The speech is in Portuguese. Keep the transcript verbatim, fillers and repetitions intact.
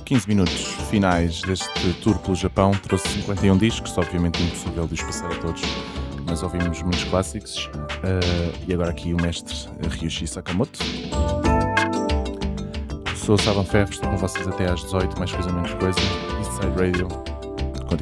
quinze minutos finais deste tour pelo Japão. Trouxe cinquenta e um discos, obviamente impossível de os passar a todos, mas ouvimos muitos clássicos. Uh, e agora aqui o mestre Ryuichi Sakamoto. Sou o Salvan Ferro, estou com vocês até às dezoito, mais coisa menos coisa. Eastside Radio.